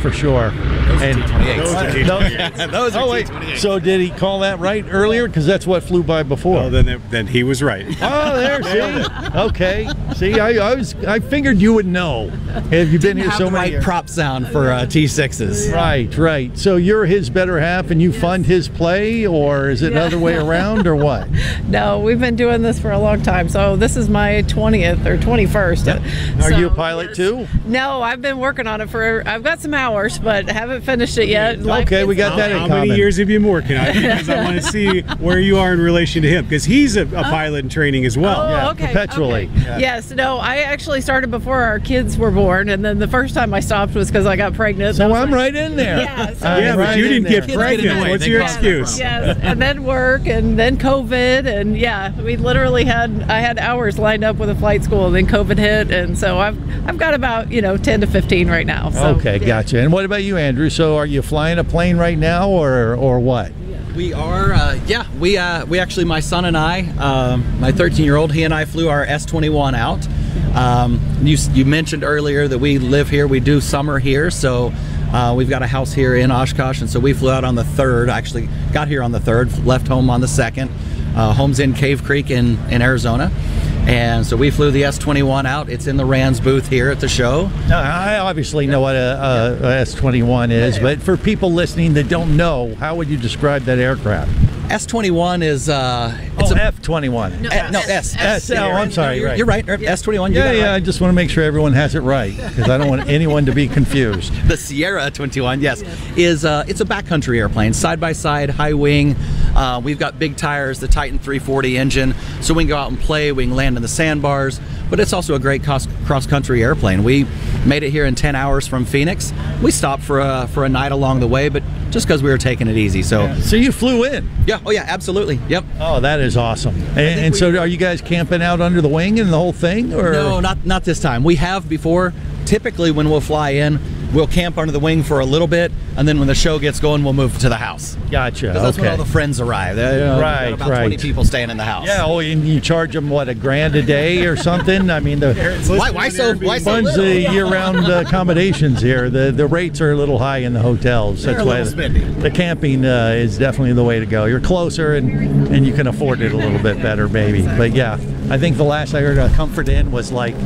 for sure. Those are T28s. Those are oh, wait. T28s. So did he call that right earlier? Because that's what flew by before. Well, then he was right. Oh, there, see? Okay. See, I figured you would know. Have you been here so many years? Prop sound for T6s. Right. So you're his better half and you fund his play, or is it the other way around, or what? No, we've been doing this for a long time. So this is my 20th or 21st. Yep. Are you a pilot too? No, I've been working on it I've got some hours, but haven't finished it yet. Okay, we got that in common. How many years have you been working on it? Because I want to see where you are in relation to him, because he's a pilot in training as well. Oh, okay. Perpetually. Okay. Yeah. Yes, no, I actually started before our kids were born, and then the first time I stopped was because I got pregnant. So I'm right in there. Yeah, but you didn't get pregnant. What's your excuse? Yes, and then work, and then COVID, and we literally I had hours lined up with a flight school, and then COVID hit, and so I've got about 10 to 15 right now. So, okay, gotcha. And what about you, Andrew? So are you flying a plane right now, or what? We are, we actually, my son and I, my 13-year-old, he and I flew our S-21 out. You mentioned earlier that we live here, we do summer here, so we've got a house here in Oshkosh, and so we flew out on the 3rd, actually got here on the 3rd, left home on the 2nd. Home's in Cave Creek in Arizona. And so we flew the S-21 out. It's in the RANS booth here at the show. Now, I obviously know what a S-21 is, but for people listening that don't know, how would you describe that aircraft? S-21 is it's F-21. No, S. Oh, I'm sorry. You're right. S-21. Yeah. I just want to make sure everyone has it right, because I don't want anyone to be confused. The Sierra 21, yes, is it's a backcountry airplane, side by side, high wing. We've got big tires, the Titan 340 engine, so we can go out and play. We can land in the sandbars, but it's also a great cross-country airplane. We made it here in 10 hours from Phoenix. We stopped for a night along the way, but just because we were taking it easy. So you flew in? Yeah. Oh, yeah. Absolutely. Yep. Oh, that is awesome. And so, are you guys camping out under the wing and the whole thing? Or no, not this time. We have before. Typically, when we'll fly in, we'll camp under the wing for a little bit, and then when the show gets going, we'll move to the house. Gotcha. That's when all the friends arrive. Right. About 20 people staying in the house. Yeah. Oh, and you charge them $1,000 a day or something? I mean, why so funds the year-round accommodations here. The rates are a little high in the hotels. That's why the camping is definitely the way to go. You're closer and you can afford it a little bit better, maybe. But yeah, I think the last I heard a Comfort Inn was like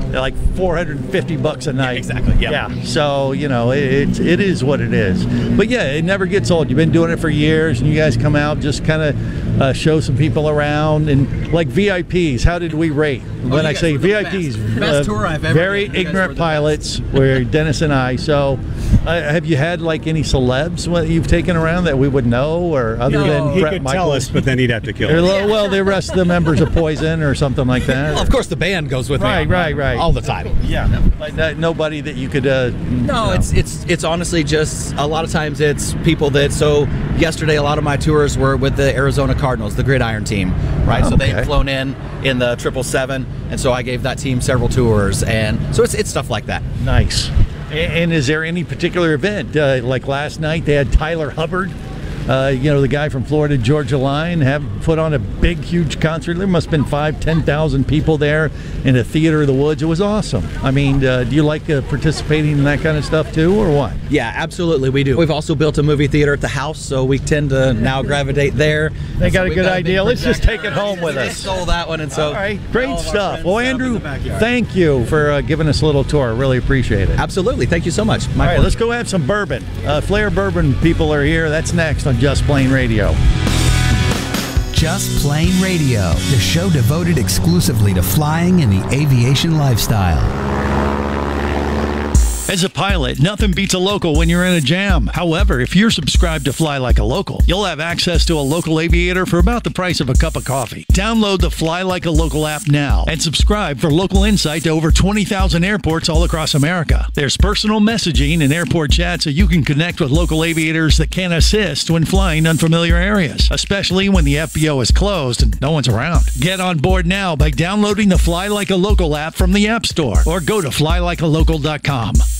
$450 a night. Yeah, exactly. Yep. Yeah. So it is what it is. But yeah, it never gets old. You've been doing it for years, and you guys come out, just kind of show some people around, and like VIPs. How did we rate? When I say VIPs, best tour I've ever very ignorant pilots. Were Dennis and I. So have you had like any celebs you've taken around that we would know, or other than he Brett could Michaels? tell us, but then he'd have to kill us. Well, the rest of the members of Poison or something like that. Well, of course, the band goes with me. Right. All the time. Yeah. But nobody that you could. No, it's honestly just a lot of times it's people that. So yesterday, a lot of my tours were with the Arizona Cardinals, the Gridiron team, right? So they've flown in the 777, and so I gave that team several tours, and so it's stuff like that. Nice. And is there any particular event like last night? They had Tyler Hubbard. The guy from Florida Georgia Line, have put on a big, huge concert. There must have been 5,000-10,000 people there in the Theater of the Woods. It was awesome. I mean, do you like participating in that kind of stuff too, or what? Yeah, absolutely, we do. We've also built a movie theater at the house, so we tend to now gravitate there. They got a good idea. Let's just take it home with us. They stole that one, and so all right, great stuff. Well, Andrew, thank you for giving us a little tour. Really appreciate it. Absolutely, thank you so much. All right, let's go have some bourbon. Flair Bourbon people are here. That's next on Just Plain Radio. Just Plain Radio, the show devoted exclusively to flying and the aviation lifestyle. As a pilot, nothing beats a local when you're in a jam. However, if you're subscribed to Fly Like a Local, you'll have access to a local aviator for about the price of a cup of coffee. Download the Fly Like a Local app now and subscribe for local insight to over 20,000 airports all across America. There's personal messaging and airport chat so you can connect with local aviators that can assist when flying unfamiliar areas, especially when the FBO is closed and no one's around. Get on board now by downloading the Fly Like a Local app from the App Store or go to flylikealocal.com.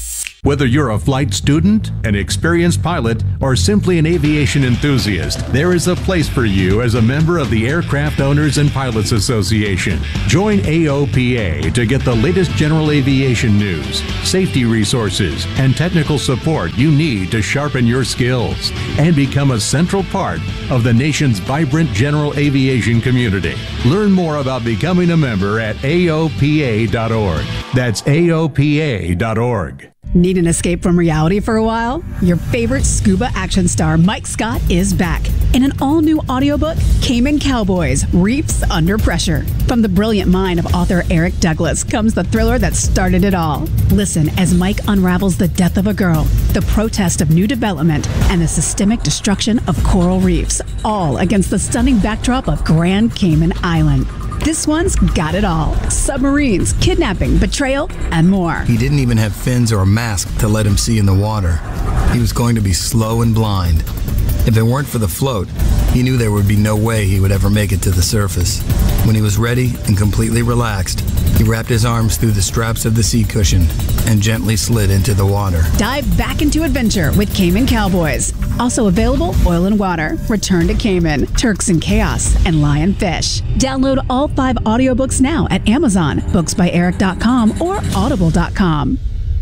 Whether you're a flight student, an experienced pilot, or simply an aviation enthusiast, there is a place for you as a member of the Aircraft Owners and Pilots Association. Join AOPA to get the latest general aviation news, safety resources, and technical support you need to sharpen your skills and become a central part of the nation's vibrant general aviation community. Learn more about becoming a member at AOPA.org. That's AOPA.org. Need an escape from reality for a while? Your favorite scuba action star, Mike Scott, is back in an all-new audiobook, Cayman Cowboys, Reefs Under Pressure. From the brilliant mind of author Eric Douglas comes the thriller that started it all. Listen as Mike unravels the death of a girl, the protest of new development, and the systemic destruction of coral reefs, all against the stunning backdrop of Grand Cayman Island. This one's got it all. Submarines, kidnapping, betrayal, and more. He didn't even have fins or a mask to let him see in the water. He was going to be slow and blind. If it weren't for the float, he knew there would be no way he would ever make it to the surface. When he was ready and completely relaxed, he wrapped his arms through the straps of the seat cushion and gently slid into the water. Dive back into adventure with Cayman Cowboys. Also available, Oil and Water, Return to Cayman, Turks and Chaos, and Lionfish. Download all 5 audiobooks now at Amazon, booksbyeric.com, or audible.com.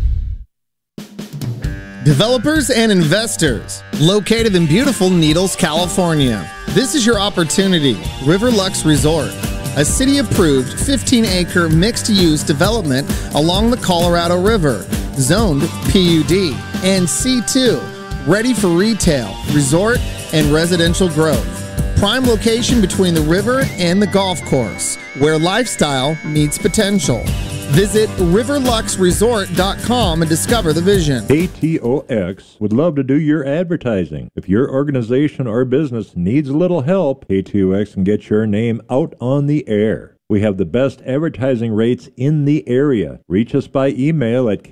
Developers and investors, located in beautiful Needles, California. This is your opportunity. Riverlux Resort, a city-approved 15-acre mixed-use development along the Colorado River, zoned PUD and C2, ready for retail, resort, and residential growth. Prime location between the river and the golf course, where lifestyle meets potential. Visit riverluxresort.com and discover the vision. KTOX would love to do your advertising. If your organization or business needs a little help, KTOX can get your name out on the air. We have the best advertising rates in the area. Reach us by email at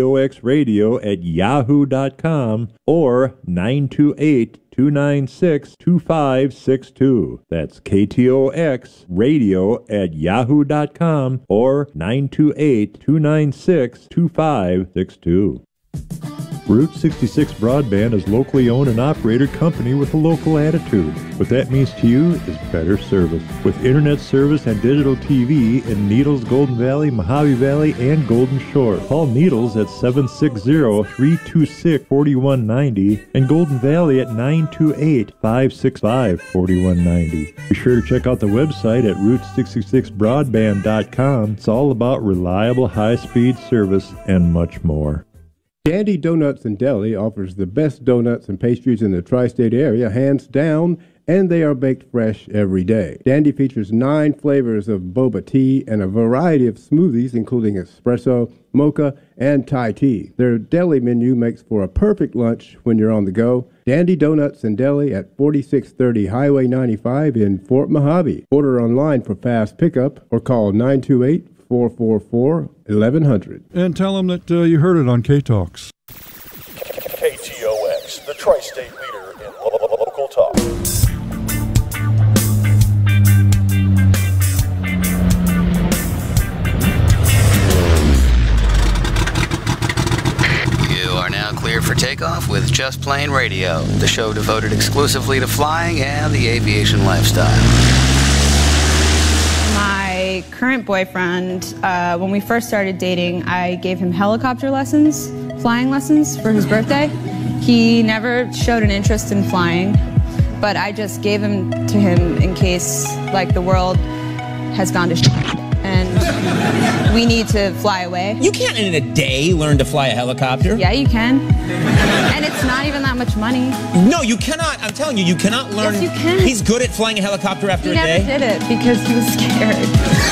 ktoxradio@yahoo.com or 928-296-2562. That's KTOXradio@yahoo.com or 928-296-2562. Route 66 Broadband is locally owned and operated company with a local attitude. What that means to you is better service. With internet service and digital TV in Needles, Golden Valley, Mojave Valley, and Golden Shore. Call Needles at 760-326-4190 and Golden Valley at 928-565-4190. Be sure to check out the website at Route66Broadband.com. It's all about reliable high-speed service and much more. Dandy Donuts and Deli offers the best donuts and pastries in the tri-state area, hands down, and they are baked fresh every day. Dandy features 9 flavors of boba tea and a variety of smoothies, including espresso, mocha, and Thai tea. Their deli menu makes for a perfect lunch when you're on the go. Dandy Donuts and Deli at 4630 Highway 95 in Fort Mojave. Order online for fast pickup or call 928-444-1100. And tell them that you heard it on K-Talks. KTOX, the tri-state leader in local talk. You are now cleared for takeoff with Just Plain Radio, the show devoted exclusively to flying and the aviation lifestyle. My current boyfriend, when we first started dating, I gave him helicopter lessons, flying lessons for his birthday. He never showed an interest in flying, but I just gave him to him in case, like, the world has gone to shit and we need to fly away. You can't in a day learn to fly a helicopter. Yeah, you can. And it's not even that much money. No, you cannot. I'm telling you, you cannot learn. Yes, you can. He's good at flying a helicopter after a day. He never did it because he was scared.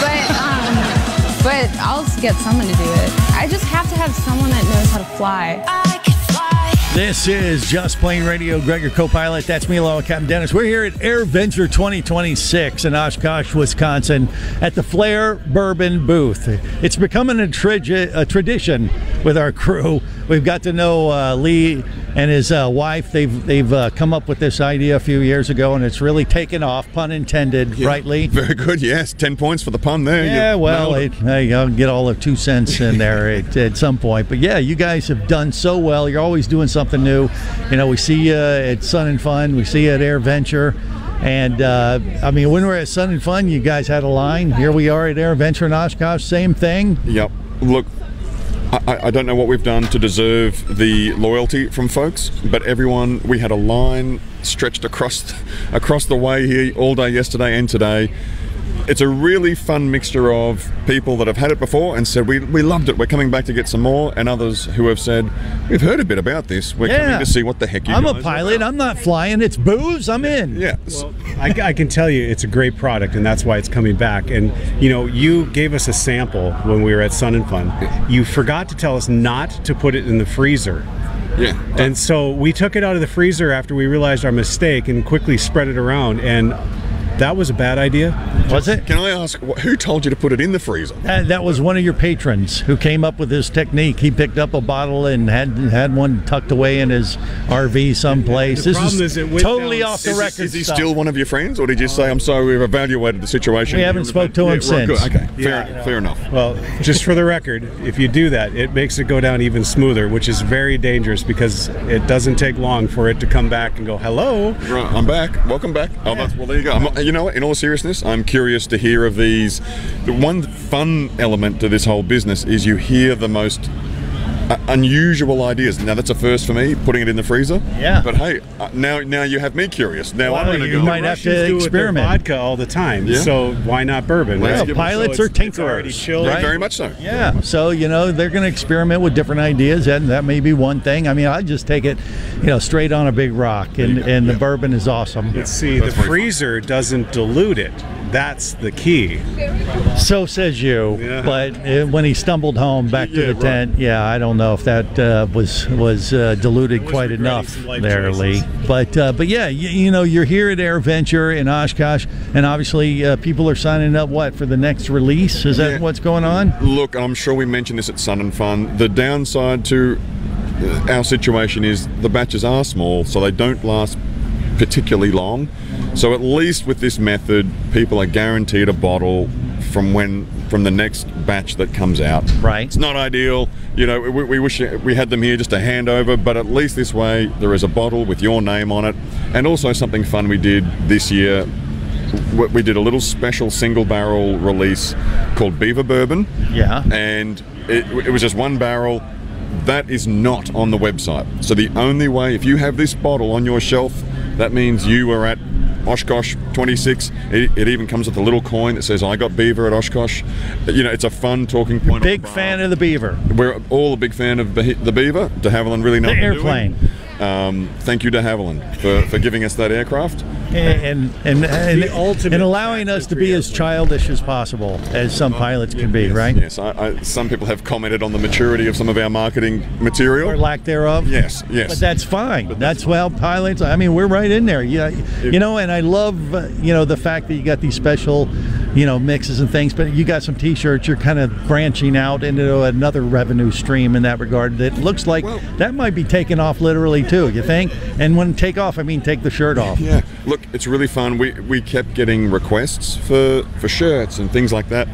But I'll get someone to do it. I just have to have someone that knows how to fly. This is Just Plain Radio. Greg, your co-pilot. That's me, along with Captain Dennis. We're here at AirVenture 2026 in Oshkosh, Wisconsin, at the Flair Bourbon booth. It's becoming a tradition with our crew. We've got to know Lee and his wife. They've come up with this idea a few years ago, and it's really taken off, pun intended, right, Lee? Very good, yes. 10 points for the pun there. Yeah, well, I'll get all of 2 cents in there at some point. But yeah, you guys have done so well. You're always doing something new. You know, we see you at Sun and Fun. We see you at Air Venture. And, I mean, when we were at Sun and Fun, you guys had a line. Here we are at Air Venture in Oshkosh, same thing. Yep. Look, I don't know what we've done to deserve the loyalty from folks, but everyone, we had a line stretched across the way here all day yesterday and today. It's a really fun mixture of people that have had it before and said, we loved it, we're coming back to get some more, and others who have said, we've heard a bit about this, we're coming to see what the heck you I'm guys a pilot, I'm not flying, it's booze, I'm in. Yeah. Well, I can tell you it's a great product, and that's why it's coming back. And, you know, you gave us a sample when we were at Sun and Fun. You forgot to tell us not to put it in the freezer. Yeah. And so we took it out of the freezer after we realized our mistake and quickly spread it around, and that was a bad idea. Was it? Can I ask, who told you to put it in the freezer? That was one of your patrons who came up with this technique. He picked up a bottle and had one tucked away in his RV someplace. The This problem is is it went totally down- off the record. Is he stuff. still one of your friends, or did you say, I'm sorry, we've evaluated the situation? We haven't spoke to him right, since. good. Okay, Yeah. fair enough. Well, just for the record, if you do that, it makes it go down even smoother, which is very dangerous because it doesn't take long for it to come back and go, hello. Right, I'm back. Welcome back. Oh, well, there you go. You know what? In all seriousness, I'm curious to hear of these. The one fun element to this whole business is you hear the most unusual ideas. Now that's a first for me, putting it in the freezer. Yeah. But hey, now you have me curious. Now I'm going to you go. might have to Russians do it with their experiment. vodka all the time, Yeah. so why not bourbon? Well, right? pilots So are it's already tinkerers, chilled. right? Very much so. Yeah, so you know they're going to experiment with different ideas, and that may be one thing. I mean, I just take it, you know, straight on a big rock, and the bourbon is awesome. But see, the freezer doesn't dilute it. That's the key. So says you, Yeah. but when he stumbled home back to the tent, yeah, I don't know if that was diluted quite enough some life there, choices. Lee. But yeah, you know, you're here at Air Venture in Oshkosh, and obviously people are signing up for the next release. Is that what's going on? Look, I'm sure we mentioned this at Sun and Fun. The downside to our situation is the batches are small, so they don't last particularly long. So at least with this method, people are guaranteed a bottle from the next batch that comes out. Right. It's not ideal. You know, we wish we had them here just to hand over, but at least this way there is a bottle with your name on it. And also something fun we did this year, we did a little special single barrel release called Beaver Bourbon. Yeah. And it was just one barrel. That is not on the website. So the only way, if you have this bottle on your shelf, that means you were at Oshkosh 26. It even comes with a little coin that says, I got Beaver at Oshkosh. You know, it's a fun talking point. Big fan of the Beaver. We're all a big fan of the Beaver. De Havilland really knows The what they're airplane. doing. Thank you, De Havilland, for giving us that aircraft. And allowing us to be as childish as possible, as some pilots can be, right? Yes, some people have commented on the maturity of some of our marketing material. Or lack thereof. Yes. But that's fine. That's well, pilots. I mean, we're right in there. Yeah, you know, and I love the fact that you got these special, mixes and things. But you got some T-shirts. You're kind of branching out into another revenue stream in that regard. That looks like that might be taking off literally too. You think? And when take off, I mean take the shirt off. Yeah. Look, it's really fun. We kept getting requests for shirts and things like that,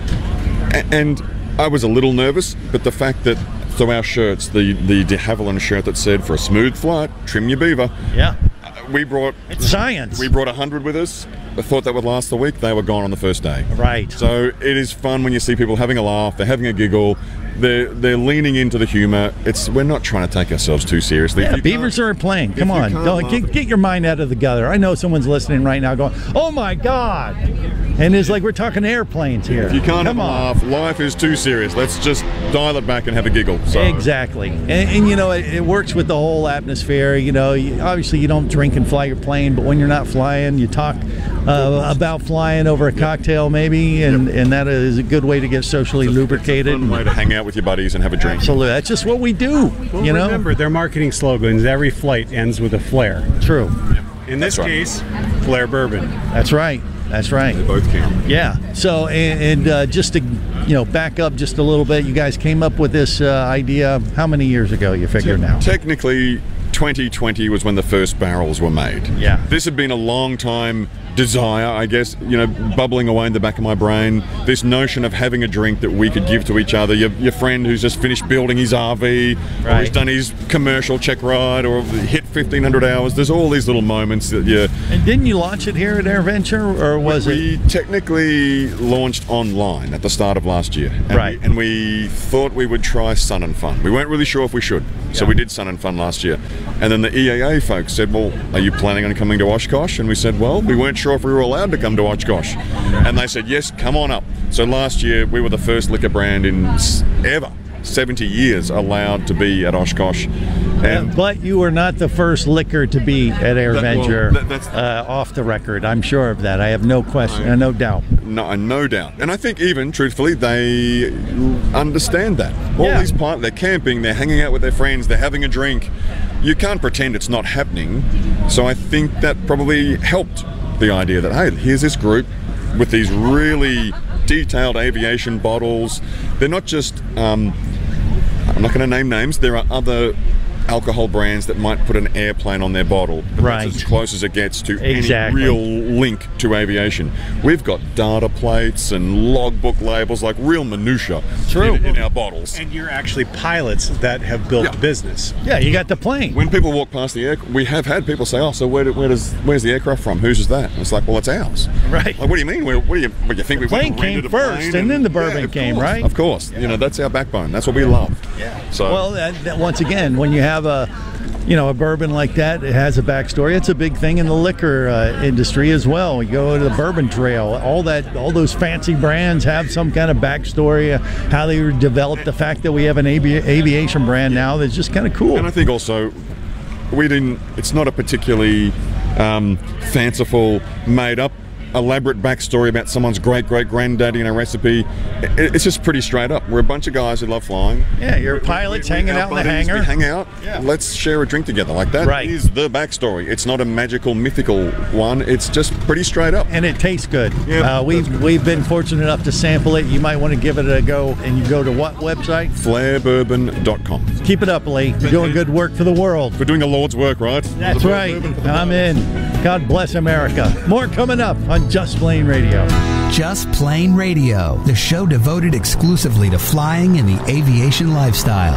and I was a little nervous. But the fact that our shirts, the de Havilland shirt that said "For a smooth flight, trim your beaver." Yeah. We brought science. We brought 100 with us. I thought that would last the week. They were gone on the first day. Right. So it is fun when you see people having a laugh. They're having a giggle. They're leaning into the humor. We're not trying to take ourselves too seriously. Yeah, beavers are a plane. Come on, get your mind out of the gutter. I know someone's listening right now going, "Oh my God!" And it's like we're talking airplanes here. If you can't Come on. laugh, life is too serious. Let's just dial it back and have a giggle. So. Exactly, and it works with the whole atmosphere. Obviously you don't drink and fly your plane, but when you're not flying, you talk about flying over a cocktail maybe, and that is a good way to get socially lubricated. It's a fun way to hang out with your buddies and have a drink. Absolutely, that's just what we do. Well, remember, their marketing slogans, every flight ends with a flare. True. In this case, Flare Bourbon. That's right. That's right. They both count. Yeah. So, and just to, back up just a little bit, you guys came up with this idea how many years ago, you figure now? Technically, 2020 was when the first barrels were made. Yeah. This had been a long time desire, I guess, bubbling away in the back of my brain. This notion of having a drink that we could give to each other. Your friend who's just finished building his RV, or he's done his commercial check ride, or hit 1,500 hours. There's all these little moments that you... And didn't you launch it here at AirVenture, or was we technically launched online at the start of last year. And we thought we would try Sun and Fun. We weren't really sure if we should. So we did Sun and Fun last year. And then the EAA folks said, well, are you planning on coming to Oshkosh? And we said, well, we weren't sure if we were allowed to come to Oshkosh. And they said, yes, come on up. So last year, we were the first liquor brand in ever, 70 years, allowed to be at Oshkosh. And but you were not the first liquor to be at AirVenture, off the record. I'm sure of that. I have no question, no doubt. No doubt. And I think even, truthfully, they understand that. All these parts, they're camping, they're hanging out with their friends, they're having a drink. You can't pretend it's not happening. So I think that probably helped the idea that, hey, here's this group with these really detailed aviation bottles. They're not just, I'm not going to name names, there are other alcohol brands that might put an airplane on their bottle. That's as close as it gets to any real link to aviation. We've got data plates and logbook labels, like real minutia in our bottles. And you're actually pilots that have built business. Yeah, you got the plane. When people walk past the air, we have had people say, oh, so where's the aircraft from? Whose is that? And it's like, well, it's ours. Right. Like, what do you mean? What do you think? The plane came first, and then the bourbon came, right? Of course. That's our backbone. That's what we love. Yeah. So, well, once again, when you have a bourbon like that, it has a backstory. It's a big thing in the liquor industry as well. You go to the Bourbon Trail, all those fancy brands have some kind of backstory, how they developed the fact that we have an aviation brand now that's just kind of cool. And I think also, it's not a particularly fanciful, made up, elaborate backstory about someone's great-great-granddaddy and a recipe. It's just pretty straight up. We're a bunch of guys who love flying. Yeah, you're pilots hanging out in the hangar. We hang out. Yeah. Let's share a drink together. Like that is the backstory. It's not a magical, mythical one. It's just pretty straight up. And it tastes good. Yeah, we've been fortunate enough to sample it. You might want to give it a go. And you go to what website? FlairBourbon.com. Keep it up, Lee. You're doing good work for the world. We're doing the Lord's work, right? That's right. I'm in. God bless America. More coming up on Just Plain Radio. Just Plain Radio, the show devoted exclusively to flying and the aviation lifestyle.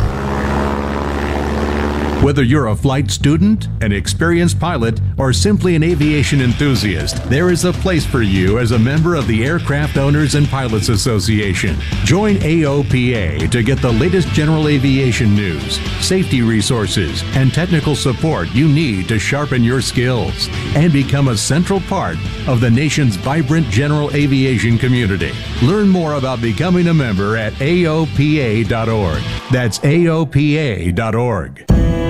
Whether you're a flight student, an experienced pilot, or simply an aviation enthusiast, there is a place for you as a member of the Aircraft Owners and Pilots Association. Join AOPA to get the latest general aviation news, safety resources, and technical support you need to sharpen your skills and become a central part of the nation's vibrant general aviation community. Learn more about becoming a member at AOPA.org. That's AOPA.org.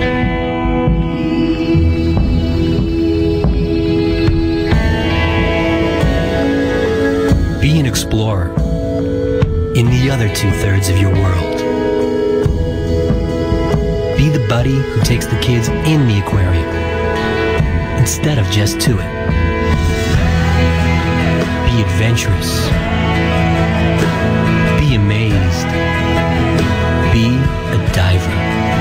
Be an explorer in the other 2/3 of your world. Be the buddy who takes the kids in the aquarium instead of just to it. Be adventurous. Be amazed. Be a diver.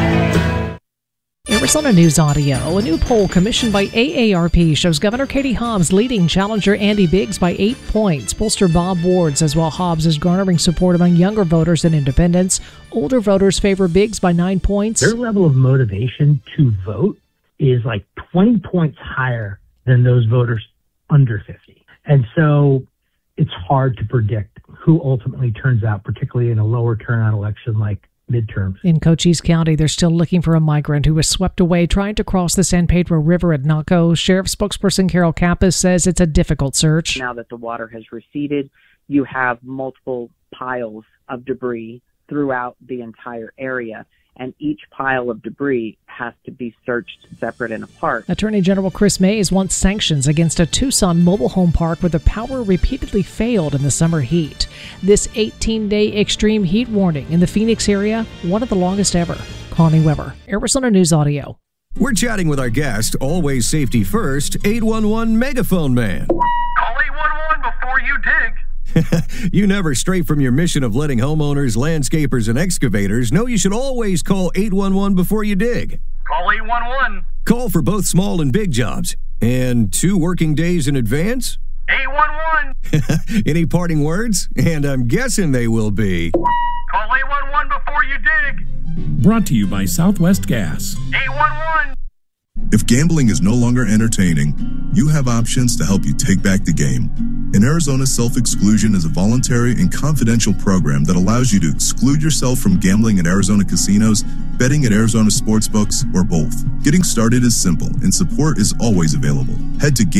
Arizona News Audio. A new poll commissioned by AARP shows Governor Katie Hobbs leading challenger Andy Biggs by 8 points. Pollster Bob Ward says while Hobbs is garnering support among younger voters and independents, older voters favor Biggs by 9 points. Their level of motivation to vote is like 20 points higher than those voters under 50. And so it's hard to predict who ultimately turns out, particularly in a lower turnout election like midterms. In Cochise County, they're still looking for a migrant who was swept away trying to cross the San Pedro River at Naco. Sheriff spokesperson Carol Kappas says it's a difficult search. Now that the water has receded, you have multiple piles of debris throughout the entire area, and each pile of debris has to be searched separate and apart. Attorney General Chris Mays wants sanctions against a Tucson mobile home park where the power repeatedly failed in the summer heat. This 18-day extreme heat warning in the Phoenix area, one of the longest ever. Connie Weber, Arizona News Audio. We're chatting with our guest, always safety first, 811 Megaphone Man. Call 811 you dig. You never stray from your mission of letting homeowners, landscapers, and excavators know you should always call 811 before you dig. Call 811. Call for both small and big jobs. And 2 working days in advance? 811. Any parting words? And I'm guessing they will be... Call 811 before you dig. Brought to you by Southwest Gas. 811. If gambling is no longer entertaining, you have options to help you take back the game. In Arizona, self-exclusion is a voluntary and confidential program that allows you to exclude yourself from gambling at Arizona casinos, betting at Arizona sportsbooks, or both. Getting started is simple, and support is always available. Head to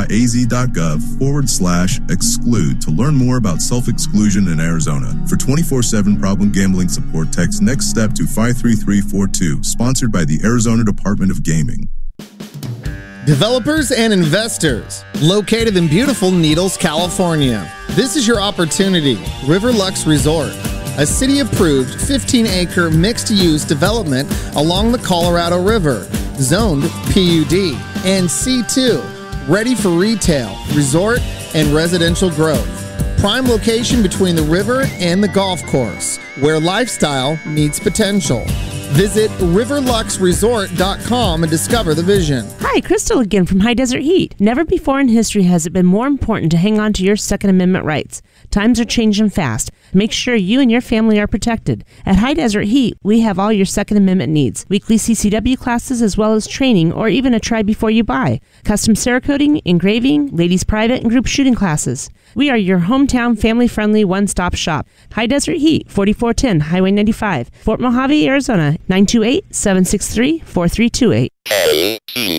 gaming.az.gov/exclude to learn more about self-exclusion in Arizona. For 24/7 problem gambling support, text Next Step to 53342, sponsored by the Arizona Department of Gaming. Developers and investors, located in beautiful Needles, California. This is your opportunity. Riverlux Resort, a city-approved 15-acre mixed-use development along the Colorado River, zoned PUD and C2, ready for retail, resort, and residential growth. Prime location between the river and the golf course, where lifestyle meets potential. Visit riverluxresort.com and discover the vision. Hi, Crystal again from High Desert Heat. Never before in history has it been more important to hang on to your Second Amendment rights. Times are changing fast. Make sure you and your family are protected. At High Desert Heat, we have all your Second Amendment needs. Weekly CCW classes as well as training or even a try before you buy. Custom Cerakoting, engraving, ladies private and group shooting classes. We are your hometown family-friendly one-stop shop. High Desert Heat, 4410 Highway 95, Fort Mojave, Arizona, 928-763-4328.